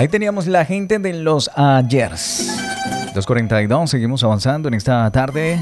Ahí teníamos la gente de los ayers. 2:42, seguimos avanzando en esta tarde.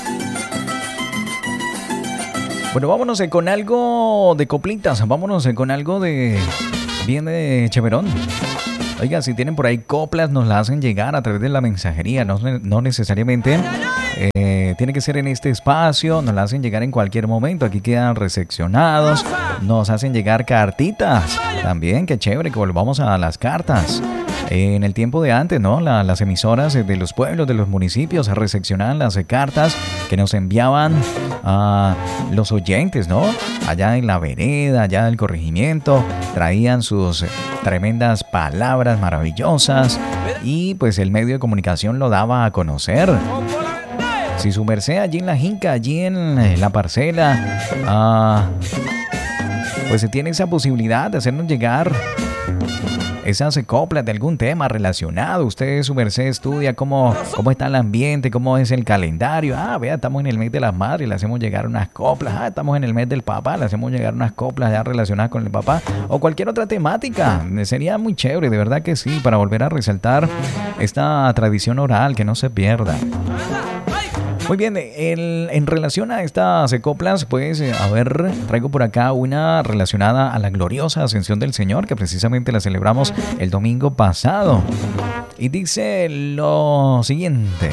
Bueno, vámonos con algo de coplitas, vámonos con algo de bien de Cheverón. Oiga, si tienen por ahí coplas, nos las hacen llegar a través de la mensajería, no necesariamente tiene que ser en este espacio, nos las hacen llegar en cualquier momento, aquí quedan recepcionados, nos hacen llegar cartitas, también, qué chévere que volvamos a las cartas. En el tiempo de antes, ¿no? Las emisoras de los pueblos, de los municipios, recepcionaban las cartas que nos enviaban a los oyentes, ¿no? Allá en la vereda, allá en el corregimiento, traían sus tremendas palabras maravillosas y pues el medio de comunicación lo daba a conocer. Si su merced allí en la finca, allí en la parcela, pues se tiene esa posibilidad de hacernos llegar esas coplas de algún tema relacionado. Usted, su merced, estudia cómo está el ambiente, cómo es el calendario. Vea, estamos en el mes de las madres, le hacemos llegar unas coplas. Estamos en el mes del papá, le hacemos llegar unas coplas ya relacionadas con el papá. O cualquier otra temática. Sería muy chévere, de verdad que sí, para volver a resaltar esta tradición oral, que no se pierda. Muy bien, en relación a estas coplas, pues, traigo por acá una relacionada a la gloriosa ascensión del Señor, que precisamente la celebramos el domingo pasado. Y dice lo siguiente.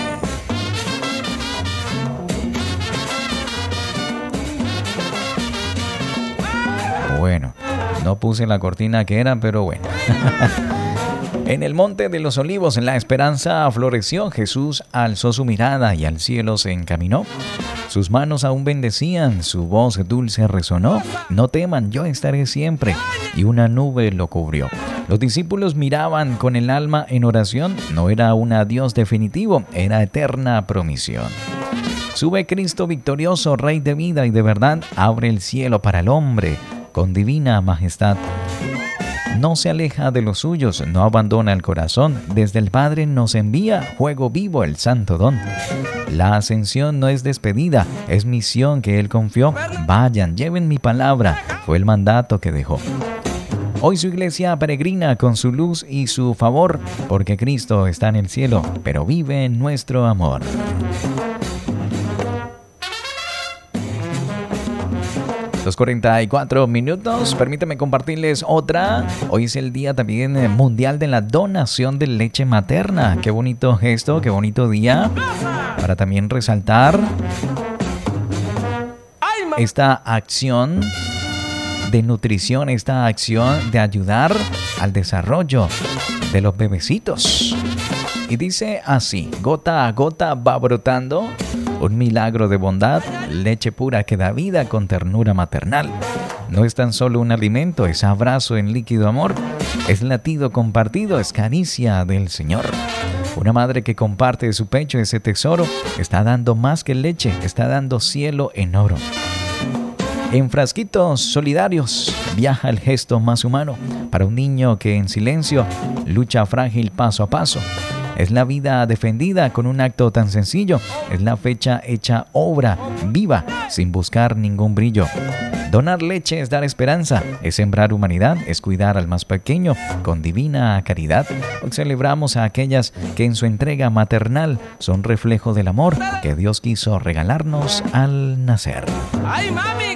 Bueno, no puse la cortina que era, pero bueno. En el monte de los olivos, la esperanza floreció. Jesús alzó su mirada y al cielo se encaminó. Sus manos aún bendecían, su voz dulce resonó. No teman, yo estaré siempre. Y una nube lo cubrió. Los discípulos miraban con el alma en oración. No era un adiós definitivo, era eterna promisión. Sube Cristo victorioso, Rey de vida y de verdad. Abre el cielo para el hombre con divina majestad. No se aleja de los suyos, no abandona el corazón. Desde el Padre nos envía fuego vivo, el santo don. La ascensión no es despedida, es misión que Él confió. Vayan, lleven mi palabra, fue el mandato que dejó. Hoy su iglesia peregrina con su luz y su favor, porque Cristo está en el cielo, pero vive en nuestro amor. Los 44 minutos, permíteme compartirles otra. Hoy es el día también mundial de la donación de leche materna. Qué bonito gesto, qué bonito día para también resaltar esta acción de nutrición, esta acción de ayudar al desarrollo de los bebecitos. Y dice así, gota a gota va brotando un milagro de bondad, leche pura que da vida con ternura maternal. No es tan solo un alimento, es abrazo en líquido amor, es latido compartido, es caricia del Señor. Una madre que comparte de su pecho ese tesoro está dando más que leche, está dando cielo en oro. En frasquitos solidarios viaja el gesto más humano para un niño que en silencio lucha frágil paso a paso. Es la vida defendida con un acto tan sencillo. Es la fecha hecha obra viva sin buscar ningún brillo. Donar leche es dar esperanza, es sembrar humanidad, es cuidar al más pequeño con divina caridad. Hoy celebramos a aquellas que en su entrega maternal son reflejo del amor que Dios quiso regalarnos al nacer. ¡Ay, mami!